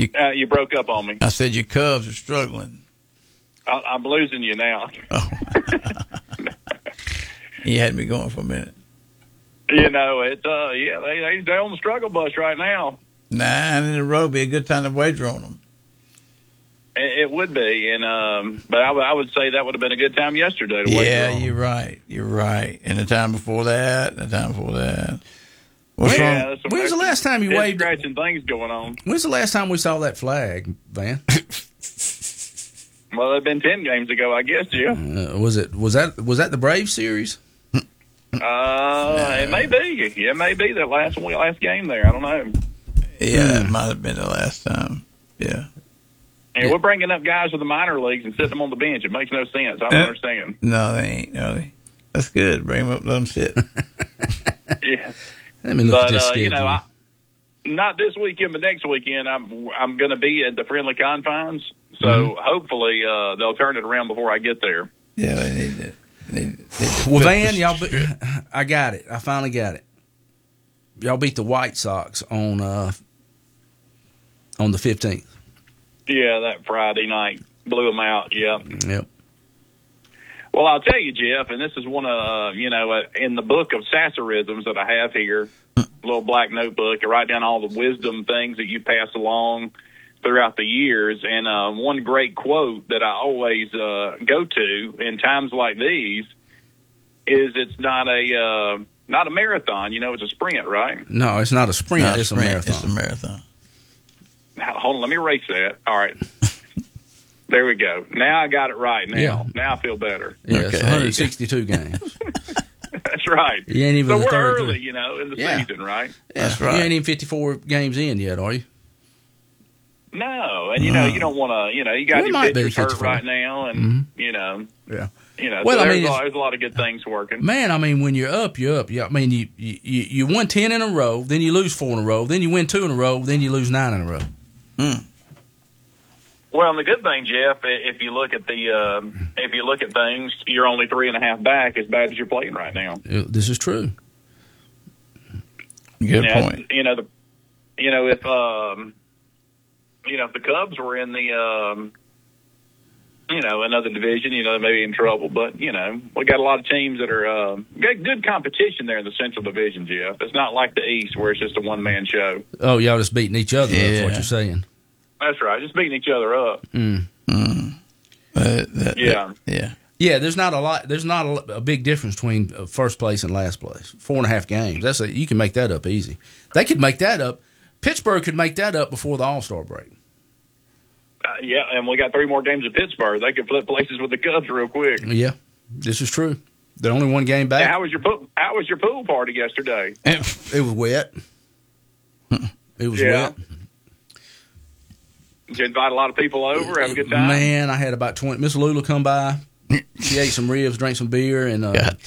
You broke up on me. I said your Cubs are struggling. I'm losing you now. Oh. You had me going for a minute. You know, they're on the struggle bus right now. 9 in a row be a good time to wager on them. It would be, but I would say that would have been a good time yesterday to wager on. You're right. You're right. And the time before that, When's the last time you wagered? Scratching things going on. When's the last time we saw that flag, Van? Well, it'd been 10 games ago, I guess, Jeff. Was that the Braves series? It may be. It may be that last game there. I don't know. Yeah, it might have been the last time. Yeah. And we're bringing up guys with the minor leagues and sitting them on the bench. It makes no sense. I don't understand. No, they ain't. No, that's good. Bring them up, let them sit. Yeah. Let me look at this schedule. Not this weekend, but next weekend, I'm going to be at the Friendly Confines. So hopefully they'll turn it around before I get there. Yeah, they need it. Well, Van, I got it. I finally got it. Y'all beat the White Sox on the 15th. Yeah, that Friday night blew them out. Yep. Well, I'll tell you, Jeff, and this is one of in the book of Sasserisms that I have here, a little black notebook. I write down all the wisdom things that you pass along throughout the years, and one great quote that I always go to in times like these is, "It's not a marathon. It's a sprint, right?" No, it's not a sprint. It's a marathon. It's a marathon. Now, hold on, let me erase that. All right. There we go. Now I got it right. Now I feel better. Yeah, okay, it's 162 games. That's right. You ain't even so we're early, in the season, right? That's right. You ain't even 54 games in yet, are you? No, and you don't want to. You got your pitchers hurt right now, and Yeah. Well, so there's a lot of good things working. Man, I mean, when you're up, you're up. I mean, you won 10 in a row, then you lose 4 in a row, then you win 2 in a row, then you lose 9 in a row. Well, and the good thing, Jeff, if you look at things, you're only 3.5 back as bad as you're playing right now. This is true. Good point. If the Cubs were in the another division, they may be in trouble. But we got a lot of teams that are got good competition there in the Central Division, Jeff. It's not like the East where it's just a one-man show. Oh, y'all just beating each other. That's what you're saying. That's right, just beating each other up. Yeah. There's not a lot. There's not a big difference between first place and last place. 4.5 games. You can make that up easy. They could make that up. Pittsburgh could make that up before the All-Star break. And we got 3 more games at Pittsburgh. They could flip places with the Cubs real quick. Yeah, this is true. They're only 1 game back. How was your pool party yesterday? It was wet. It was wet. Did you invite a lot of people over? Have a good time? Man, I had about 20. Miss Lula come by. She ate some ribs, drank some beer, and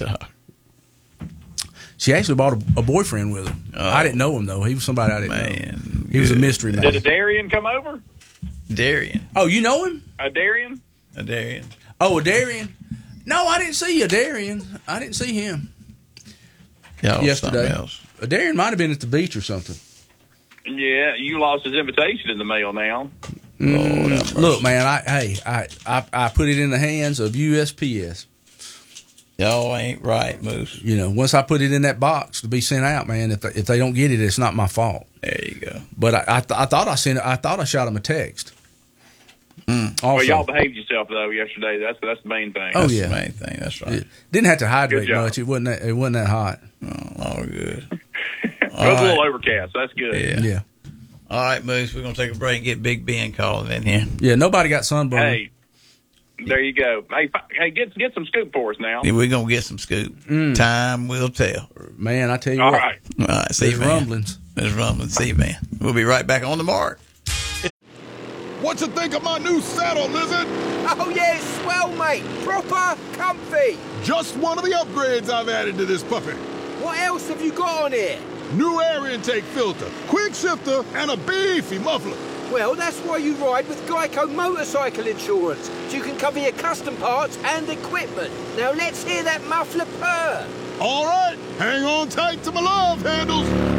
she actually brought a boyfriend with her. I didn't know him, though. He was somebody I didn't know. He was a mystery man. Did a Darian come over? Darian. Oh, you know him? A Darian? A Darian. Oh, a Darian. No, I didn't see a Darian. I didn't see him yesterday. A Darian might have been at the beach or something. Yeah, you lost his invitation in the mail now. Look, man, I put it in the hands of USPS. Y'all ain't right, Moose. Once I put it in that box to be sent out, man, if they don't get it, it's not my fault. There you go. But I thought I sent it. I thought I shot him a text. Well, y'all behaved yourself though yesterday. That's the main thing. Oh, That's the main thing. That's right. Didn't have to hydrate much. It wasn't that hot. Oh, all good. It was a little overcast. That's good. Yeah. All right, Moose, we're going to take a break and get Big Ben calling in here. Yeah, nobody got sunburned. Hey, there you go. Hey, get some scoop for us now. Yeah, we're going to get some scoop. Time will tell. Man, I tell you All what. right. All right, see you, man. Rumblings. There's rumblings. See you, man. We'll be right back on the mark. What you think of my new saddle, Lizard? Oh, yeah, it's swell, mate. Proper comfy. Just one of the upgrades I've added to this puppy. What else have you got on here? New air intake filter, quick shifter, and a beefy muffler. Well, that's why you ride with Geico Motorcycle Insurance, so you can cover your custom parts and equipment. Now let's hear that muffler purr. All right, hang on tight to my love handles.